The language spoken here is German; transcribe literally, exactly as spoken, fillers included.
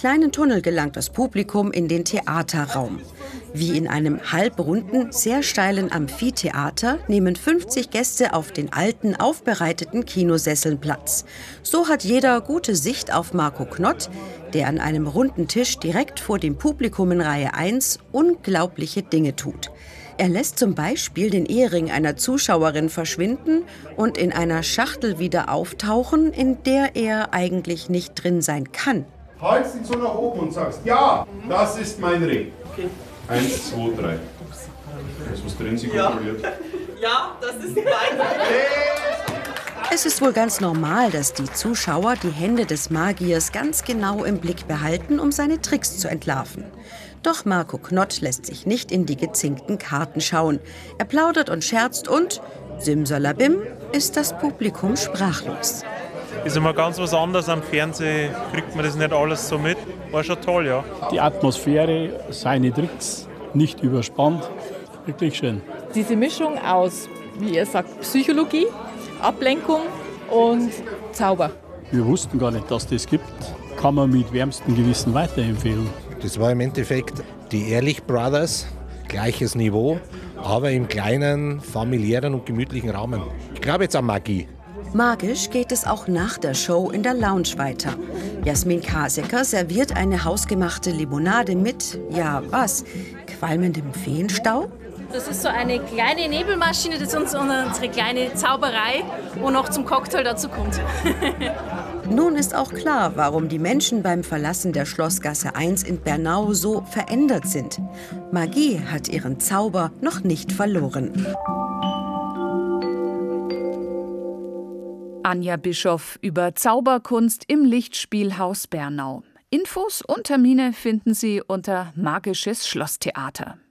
kleinen Tunnel gelangt das Publikum in den Theaterraum. Wie in einem halbrunden, sehr steilen Amphitheater nehmen fünfzig Gäste auf den alten, aufbereiteten Kinosesseln Platz. So hat jeder gute Sicht auf Marco Knott, der an einem runden Tisch direkt vor dem Publikum in Reihe eins unglaubliche Dinge tut. Er lässt zum Beispiel den Ehering einer Zuschauerin verschwinden und in einer Schachtel wieder auftauchen, in der er eigentlich nicht drin sein kann. Haltst ihn so nach oben und sagst, ja, das ist mein Ring. Okay. Eins, zwei, drei. Da ist was drin, sie kontrolliert. Ja, das ist mein. Es ist wohl ganz normal, dass die Zuschauer die Hände des Magiers ganz genau im Blick behalten, um seine Tricks zu entlarven. Doch Marco Knott lässt sich nicht in die gezinkten Karten schauen. Er plaudert und scherzt und, simsalabim, ist das Publikum sprachlos. Ist immer ganz was anderes. Am Fernsehen kriegt man das nicht alles so mit. War schon toll, ja. Die Atmosphäre, seine Tricks, nicht überspannt. Wirklich schön. Diese Mischung aus, wie er sagt, Psychologie, Ablenkung und Zauber. Wir wussten gar nicht, dass das gibt. Kann man mit wärmstem Gewissen weiterempfehlen. Das war im Endeffekt die Ehrlich Brothers, gleiches Niveau, aber im kleinen, familiären und gemütlichen Rahmen. Ich glaube jetzt an Magie. Magisch geht es auch nach der Show in der Lounge weiter. Jasmin Kasecker serviert eine hausgemachte Limonade mit, ja was, qualmendem Feenstaub? Das ist so eine kleine Nebelmaschine, das ist unsere kleine Zauberei, wo noch zum Cocktail dazu kommt. Nun ist auch klar, warum die Menschen beim Verlassen der Schlossgasse eins in Bernau so verändert sind. Magie hat ihren Zauber noch nicht verloren. Anja Bischoff über Zauberkunst im Lichtspielhaus Bernau. Infos und Termine finden Sie unter Magisches Schlosstheater.